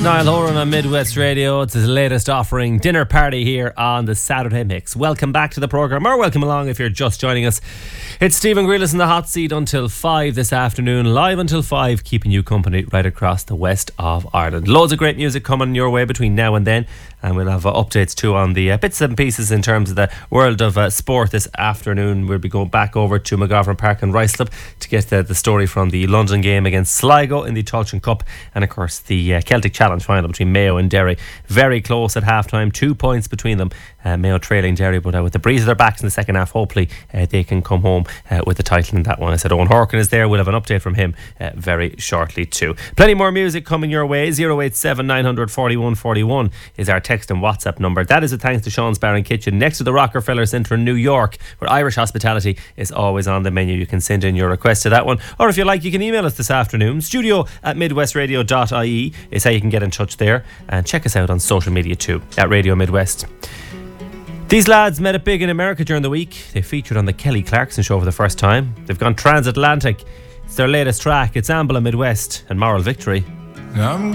Niall Horan on Midwest Radio. It's his latest offering, Dinner Party, here on the Saturday Mix. Welcome back to the programme, or welcome along if you're just joining us. It's Stephen Grealis in the hot seat until 5 this afternoon, live until 5, keeping you company right across the west of Ireland. Loads of great music coming your way between now and then, and we'll have updates too on the bits and pieces in terms of the world of sport this afternoon. We'll be going back over to McGovern Park and Ruislip to get the story from the London game against Sligo in the Tailteann Cup, and of course the Celtic Challenge final between Mayo and Derry. Very close at half time, 2 points between them. Mayo trailing Derry, but with the breeze of their backs in the second half, hopefully they can come home with the title in that one. I said Owen Horkin is there. We'll have an update from him very shortly too. Plenty more music coming your way. 087 900 4141 is our text and WhatsApp number. That is a thanks to Sean's Bar and Kitchen next to the Rockefeller Centre in New York, where Irish hospitality is always on the menu. You can send in your request to that one, or if you like, you can email us this afternoon. studio@midwestradio.ie is how you can get in touch there, and check us out on social media too at Radio Midwest. These lads made it big in America during the week. They featured on the Kelly Clarkson Show for the first time. They've gone transatlantic. It's their latest track. It's Ambula Midwest and Moral Victory. I'm